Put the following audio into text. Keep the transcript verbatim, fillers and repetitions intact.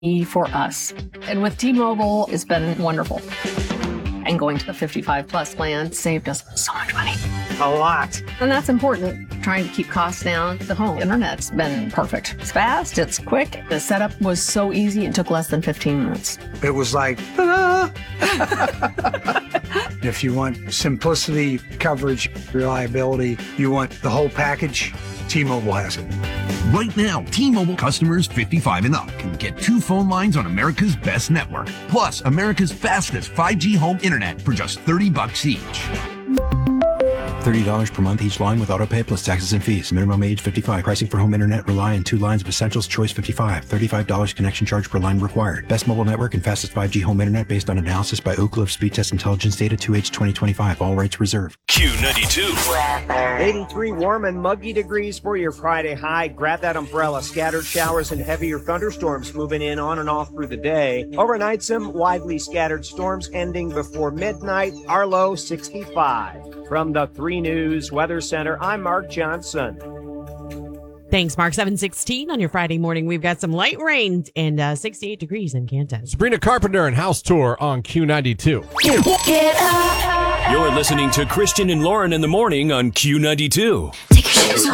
for us. And with T-Mobile, it's been wonderful. And going to the fifty-five plus plan saved us so much money. A lot. And that's important. Trying to keep costs down. The home internet's been perfect. It's fast, it's quick. The setup was so easy, it took less than fifteen minutes. It was like, ta-da! If you want simplicity, coverage, reliability, you want the whole package, T-Mobile has it. Right now, T-Mobile customers fifty-five and up can get two phone lines on America's best network, plus America's fastest five G home internet for just thirty bucks each. thirty dollars per month each line with autopay plus taxes and fees. Minimum age fifty-five. Pricing for home internet rely on two lines of Essentials Choice fifty-five. thirty-five dollars connection charge per line required. Best mobile network and fastest five G home internet based on analysis by Ookla of Speed Test Intelligence data two H twenty twenty-five. All rights reserved. Q ninety-two. eighty-three warm and muggy degrees for your Friday high. Grab that umbrella. Scattered showers and heavier thunderstorms moving in on and off through the day. Overnight, some widely scattered storms ending before midnight. Our low sixty-five. From the three News Weather Center, I'm Mark Johnson. Thanks, Mark. seven sixteen on your Friday morning. We've got some light rain and uh, sixty-eight degrees in Canton. Sabrina Carpenter and House Tour on Q ninety-two. You're listening to Christian and Lauren in the morning on Q ninety-two. Take your shoes off.